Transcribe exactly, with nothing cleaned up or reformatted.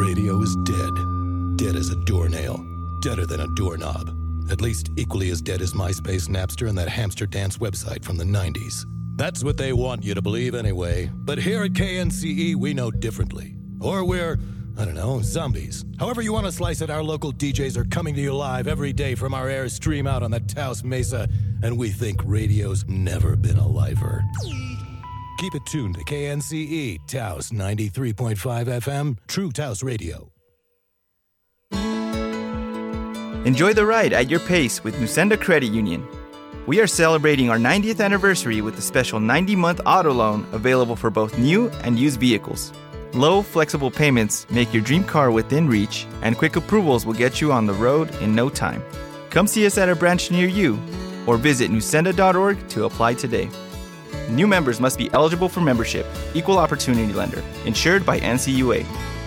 radio is dead. Dead as a doornail. Deader than a doorknob. At least equally as dead as MySpace, Napster, and that hamster dance website from the nineties. That's what they want you to believe anyway. But here at K N C E, we know differently. Or we're, I don't know, zombies. However you want to slice it, our local D Js are coming to you live every day from our Airstream out on the Taos Mesa, and we think radio's never been aliver. Keep it tuned to K N C E, Taos ninety-three point five F M, True Taos Radio. Enjoy the ride at your pace with Nusenda Credit Union. We are celebrating our ninetieth anniversary with a special ninety-month auto loan available for both new and used vehicles. Low, flexible payments make your dream car within reach, and quick approvals will get you on the road in no time. Come see us at a branch near you, or visit nusenda dot org to apply today. New members must be eligible for membership. Equal opportunity lender. Insured by N C U A.